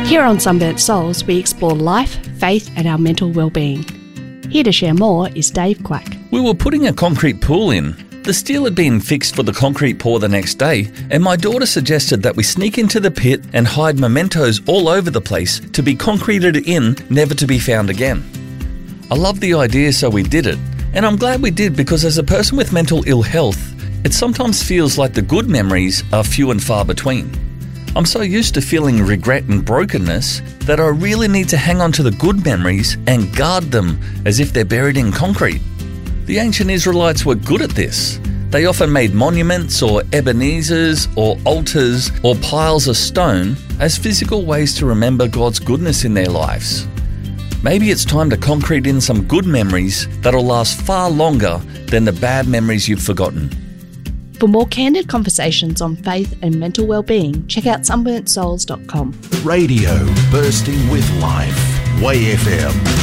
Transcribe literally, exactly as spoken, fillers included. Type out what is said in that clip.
Here on Sunburnt Souls, we explore life, faith and our mental well-being. Here to share more is Dave Quack. We were putting a concrete pool in. The steel had been fixed for the concrete pour the next day, and my daughter suggested that we sneak into the pit and hide mementos all over the place to be concreted in, never to be found again. I loved the idea, so we did it. And I'm glad we did, because as a person with mental ill health, it sometimes feels like the good memories are few and far between. I'm so used to feeling regret and brokenness that I really need to hang on to the good memories and guard them as if they're buried in concrete. The ancient Israelites were good at this. They often made monuments or Ebenezers or altars or piles of stone as physical ways to remember God's goodness in their lives. Maybe it's time to concrete in some good memories that'll last far longer than the bad memories you've forgotten. For more candid conversations on faith and mental well-being, check out sunburnt souls dot com. Radio bursting with life. Way F M.